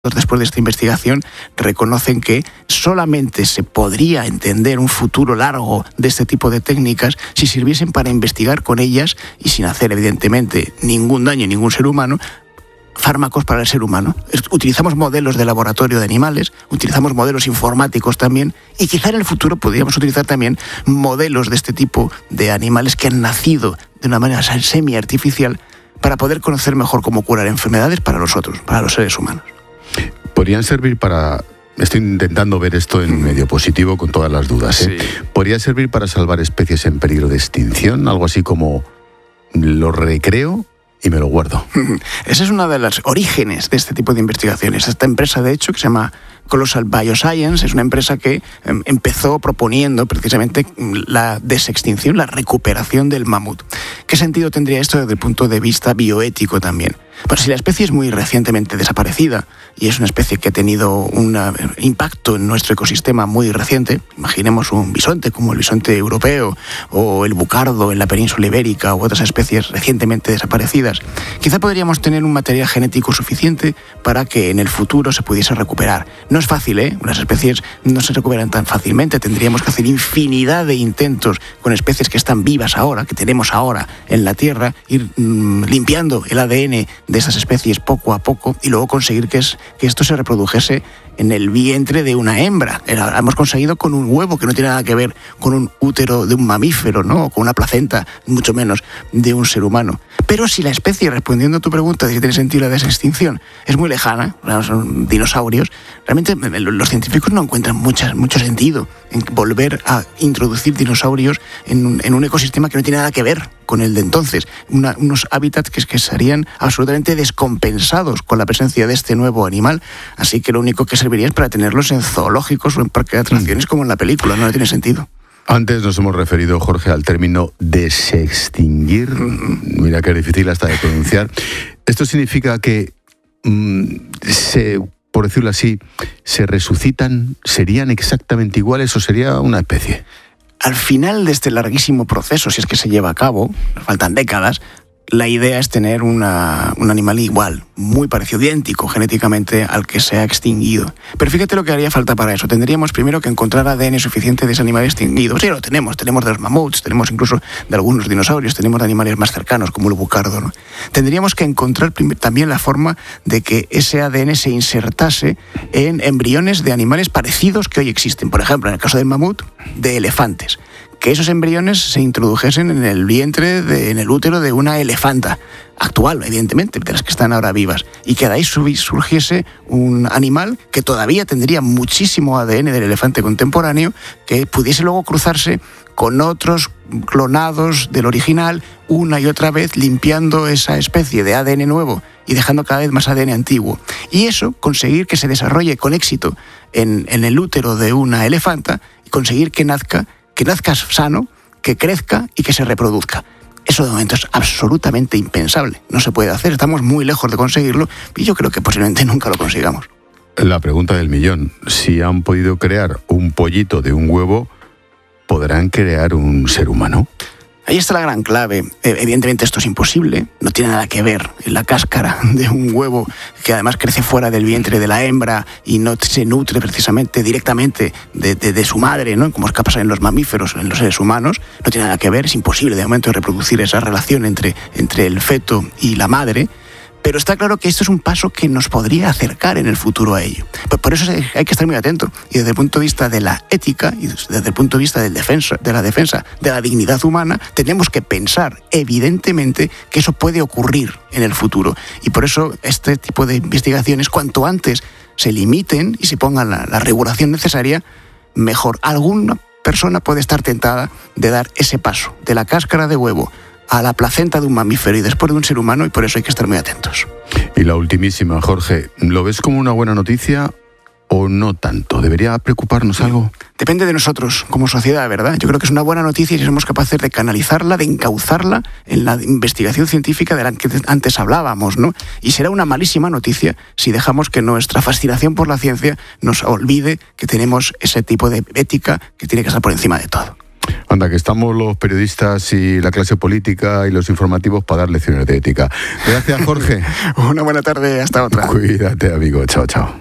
después de esta investigación reconocen que solamente se podría entender un futuro largo de este tipo de técnicas si sirviesen para investigar con ellas y sin hacer evidentemente ningún daño a ningún ser humano, fármacos para el ser humano. Utilizamos modelos de laboratorio de animales, utilizamos modelos informáticos también, y quizá en el futuro podríamos utilizar también modelos de este tipo de animales que han nacido de una manera semi-artificial para poder conocer mejor cómo curar enfermedades para nosotros, para los seres humanos. Podrían servir para... Estoy intentando ver esto en medio positivo con todas las dudas, ¿eh? Sí. ¿Podría servir para salvar especies en peligro de extinción? Algo así como lo recreo y me lo guardo. Ese es uno de los orígenes de este tipo de investigaciones. Esta empresa, de hecho, que se llama Colossal Bioscience, es una empresa que empezó proponiendo precisamente la desextinción, la recuperación del mamut. ¿Qué sentido tendría esto desde el punto de vista bioético también? Pues si la especie es muy recientemente desaparecida y es una especie que ha tenido un impacto en nuestro ecosistema muy reciente, imaginemos un bisonte como el bisonte europeo o el bucardo en la península ibérica u otras especies recientemente desaparecidas, quizá podríamos tener un material genético suficiente para que en el futuro se pudiese recuperar. No es fácil, ¿eh? Unas especies no se recuperan tan fácilmente, tendríamos que hacer infinidad de intentos con especies que están vivas ahora, que tenemos ahora en la Tierra, ir limpiando el ADN de esas especies poco a poco y luego conseguir que esto se reprodujese en el vientre de una hembra. Hemos conseguido con un huevo que no tiene nada que ver con un útero de un mamífero, ¿no? O con una placenta, mucho menos de un ser humano. Pero si la especie, respondiendo a tu pregunta de si tiene sentido la desextinción, es muy lejana, son dinosaurios, realmente los científicos no encuentran mucho sentido en volver a introducir dinosaurios en un ecosistema que no tiene nada que ver con el de entonces. Unos hábitats que serían absolutamente descompensados con la presencia de este nuevo animal. Así que lo único que serviría es para tenerlos en zoológicos o en parques de atracciones como en la película. No tiene sentido. Antes nos hemos referido, Jorge, al término desextinguir. Mira que es difícil hasta de pronunciar. Esto significa que por decirlo así, se resucitan, ¿serían exactamente iguales o sería una especie? Al final de este larguísimo proceso, si es que se lleva a cabo, faltan décadas, la idea es tener un animal igual, muy parecido, idéntico genéticamente al que se ha extinguido. Pero fíjate lo que haría falta para eso. Tendríamos primero que encontrar ADN suficiente de ese animal extinguido. Sí, lo tenemos de los mamuts, tenemos incluso de algunos dinosaurios, tenemos de animales más cercanos como el bucardo, ¿no? Tendríamos que encontrar también la forma de que ese ADN se insertase en embriones de animales parecidos que hoy existen. Por ejemplo, en el caso del mamut, de elefantes. Que esos embriones se introdujesen en el vientre, en el útero de una elefanta actual, evidentemente, de las que están ahora vivas, y que de ahí surgiese un animal que todavía tendría muchísimo ADN del elefante contemporáneo, que pudiese luego cruzarse con otros clonados del original una y otra vez, limpiando esa especie de ADN nuevo y dejando cada vez más ADN antiguo. Y eso, conseguir que se desarrolle con éxito en el útero de una elefanta y conseguir que nazca sano, que crezca y que se reproduzca. Eso de momento es absolutamente impensable. No se puede hacer, estamos muy lejos de conseguirlo y yo creo que posiblemente nunca lo consigamos. La pregunta del millón. Si han podido crear un pollito de un huevo, ¿podrán crear un ser humano? Ahí está la gran clave. Evidentemente esto es imposible, no tiene nada que ver en la cáscara de un huevo que además crece fuera del vientre de la hembra y no se nutre precisamente directamente de su madre, ¿no? Como es capaz en los mamíferos, en los seres humanos. No tiene nada que ver, es imposible de momento reproducir esa relación entre el feto y la madre. Pero está claro que esto es un paso que nos podría acercar en el futuro a ello. Por eso hay que estar muy atento. Y desde el punto de vista de la ética y desde el punto de vista de la defensa de la dignidad humana, tenemos que pensar, evidentemente, que eso puede ocurrir en el futuro. Y por eso este tipo de investigaciones, cuanto antes se limiten y se pongan la regulación necesaria, mejor. Alguna persona puede estar tentada de dar ese paso de la cáscara de huevo a la placenta de un mamífero y después de un ser humano, y por eso hay que estar muy atentos. Y la ultimísima, Jorge, ¿lo ves como una buena noticia o no tanto? ¿Debería preocuparnos algo? Depende de nosotros como sociedad, ¿verdad? Yo creo que es una buena noticia si somos capaces de canalizarla, de encauzarla en la investigación científica de la que antes hablábamos, ¿no? Y será una malísima noticia si dejamos que nuestra fascinación por la ciencia nos olvide que tenemos ese tipo de ética que tiene que estar por encima de todo. Anda, que estamos los periodistas y la clase política y los informativos para dar lecciones de ética. Gracias, Jorge. Una buena tarde, hasta otra. Cuídate, amigo. Chao, chao.